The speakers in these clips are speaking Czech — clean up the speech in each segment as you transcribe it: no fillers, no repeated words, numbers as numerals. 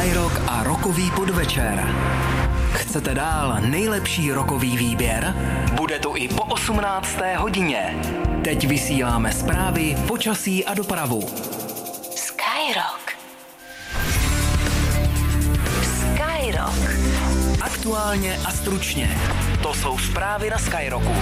Skyrock a rockový podvečer. Chcete dál nejlepší rockový výběr? Bude to i po 18. hodině. Teď vysíláme zprávy, počasí a dopravu. Skyrock. Skyrock. Aktuálně a stručně. To jsou zprávy na Skyrocku.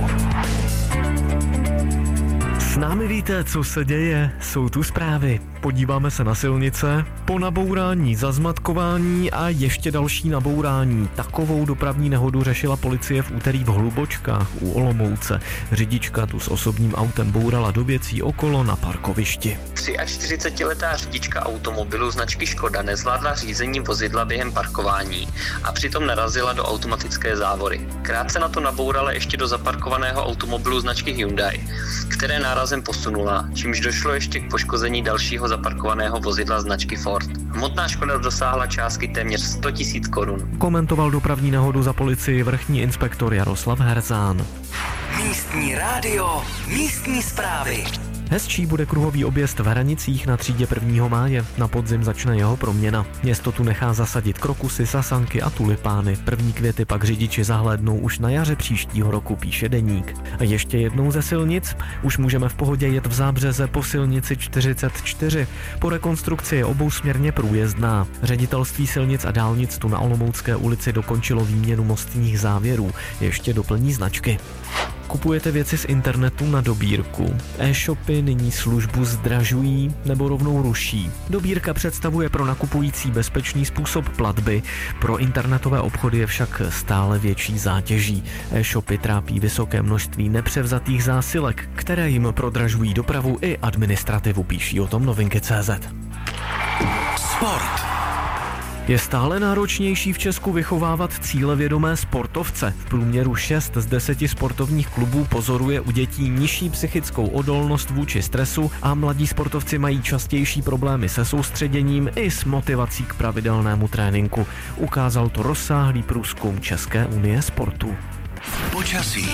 S námi víte, co se děje, jsou tu zprávy. Podíváme se na silnice, po nabourání, zazmatkování a ještě další nabourání. Takovou dopravní nehodu řešila policie v úterý v Hlubočkách u Olomouce. Řidička tu s osobním autem bourala do věcí okolo na parkovišti. 43letá řidička automobilu značky Škoda nezvládla řízení vozidla během parkování a přitom narazila do automatické závory. Krátce na to nabourala ještě do zaparkovaného automobilu značky Hyundai, které nárazem posunula, čímž došlo ještě k poškození dalšího zaparkovaného vozidla značky Ford. Hmotná škoda dosáhla částky téměř 100 000 korun. Komentoval dopravní nehodu za policii vrchní inspektor Jaroslav Herzán. Místní rádio, místní zprávy. Hezčí bude kruhový objezd v Hranicích na třídě 1. máje. Na podzim začne jeho proměna. Město tu nechá zasadit krokusy, sasanky a tulipány. První květy pak řidiči zahlédnou už na jaře příštího roku, píše Deník. A ještě jednou ze silnic. Už můžeme v pohodě jet v Zábřeze po silnici 44. Po rekonstrukci je obousměrně průjezdná. Ředitelství silnic a dálnic tu na Olomoucké ulici dokončilo výměnu mostních závěrů. Ještě doplní značky. Kupujete věci z internetu na dobírku. E-shopy nyní službu zdražují nebo rovnou ruší. Dobírka představuje pro nakupující bezpečný způsob platby. Pro internetové obchody je však stále větší zátěží. E-shopy trápí vysoké množství nepřevzatých zásilek, které jim prodražují dopravu i administrativu, píší o tom Novinky.cz. Sport. Je stále náročnější v Česku vychovávat cílevědomé sportovce. V průměru 6 z 10 sportovních klubů pozoruje u dětí nižší psychickou odolnost vůči stresu a mladí sportovci mají častější problémy se soustředěním i s motivací k pravidelnému tréninku. Ukázal to rozsáhlý průzkum České unie sportu. Počasí.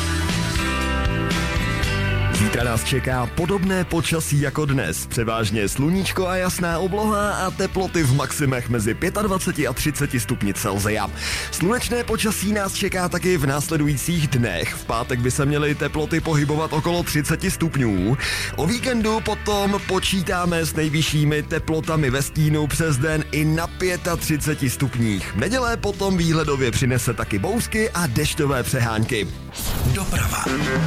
Zítra nás čeká podobné počasí jako dnes. Převážně sluníčko a jasná obloha a teploty v maximech mezi 25 a 30 stupni Celsia. Slunečné počasí nás čeká taky v následujících dnech. V pátek by se měly teploty pohybovat okolo 30 stupňů. O víkendu potom počítáme s nejvyššími teplotami ve stínu přes den i na 35 stupních. Neděle potom výhledově přinese taky bousky a dešťové přehánky. Doprava.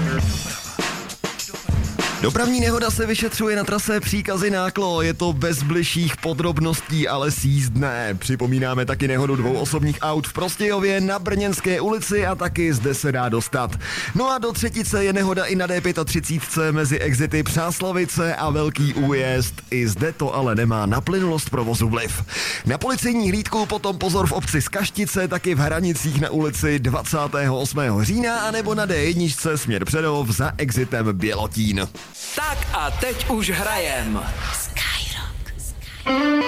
Dopravní nehoda se vyšetřuje na trase Příkazy Náklo, je to bez bližších podrobností, ale sjízdné. Připomínáme taky nehodu 2 osobních aut v Prostějově na Brněnské ulici a taky zde se dá dostat. No a do Třetice je nehoda i na D35 mezi exity Přáslavice a Velký Újezd. I zde to ale nemá na plynulost provozu vliv. Na policejní hlídku potom pozor v obci Skaštice, taky v Hranicích na ulici 28. října anebo na D1 směr Přerov za exitem Bělotín. Tak a teď už hrajem. Skyrock.